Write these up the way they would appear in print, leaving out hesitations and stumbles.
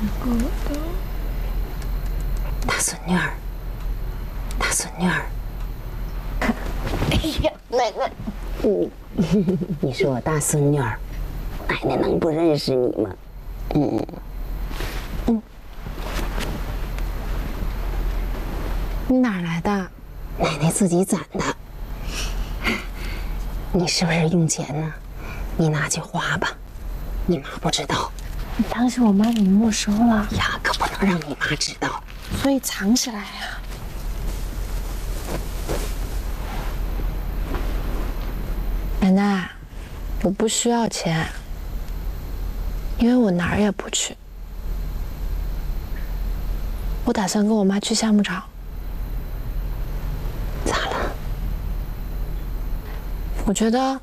大孙女儿，大孙女儿。哎呀，奶奶，你是我大孙女儿，奶奶能不认识你吗？ 你哪来的？ 奶奶自己攒的。你是不是用钱呢？你拿去花吧，你妈不知道。 你当时我妈给你没收了呀，可不能让你妈知道， 所以藏起来呀。奶奶，我不需要钱，因为我哪儿也不去。我打算跟我妈去夏牧场。 咋了？ 我觉得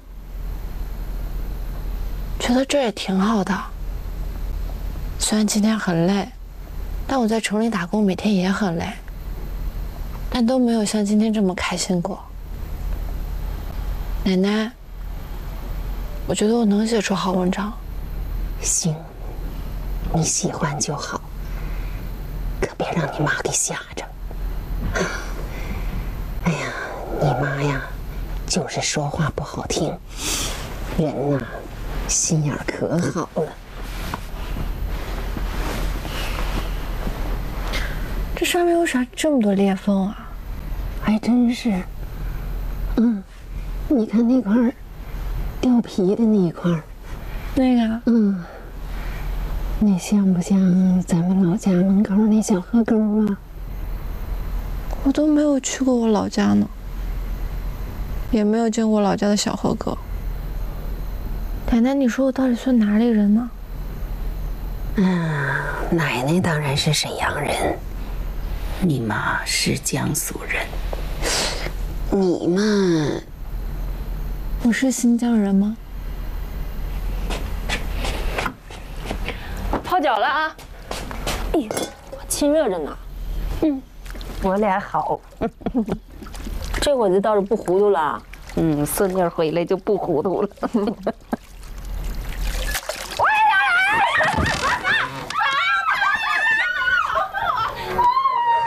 这儿也挺好的。虽然今天很累，但我在城里打工每天也很累，但都没有像今天这么开心过。奶奶，我觉得我能写出好文章。 行，你喜欢就好，可别让你妈给吓着。哎呀，你妈呀，就是说话不好听，人呐，心眼可好了。 这上面为啥这么多裂缝啊？ 还真是。你看那块掉皮的那一块， 那个， 那像不像咱们老家门口那小河沟啊？ 我都没有去过我老家呢，也没有见过老家的小河沟。奶奶，你说我到底算哪里人呢？ 奶奶当然是沈阳人，你妈是江苏人。你嘛， 我是新疆人吗？ 泡脚了啊！哎，我亲热着呢。 我俩好。 这会子倒是不糊涂了。 孙女回来就不糊涂了。